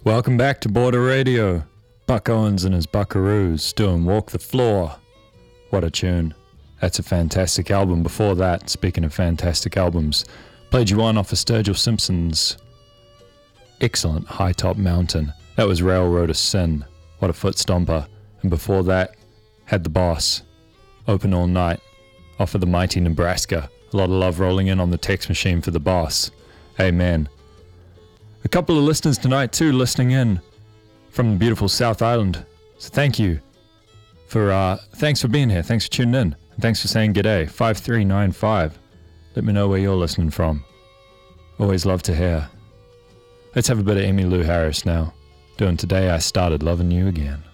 Welcome back to Border Radio. Buck Owens and his Buckaroos doing Walk the Floor. What a tune. That's a fantastic album. Before that, speaking of fantastic albums, played you one off of Sturgill Simpson's excellent High Top Mountain. That was Railroad of Sin. What a foot stomper. And before that, had The Boss, Open All Night, off of the mighty Nebraska. A lot of love rolling in on the text machine for The Boss. Amen. A couple of listeners tonight too listening in from the beautiful South Island. So thank you for thanks for being here. Thanks for tuning in. And thanks for saying g'day. 5395. Let me know where you're listening from. Always love to hear. Let's have a bit of Emmylou Harris now. Doing Today I Started Loving You Again.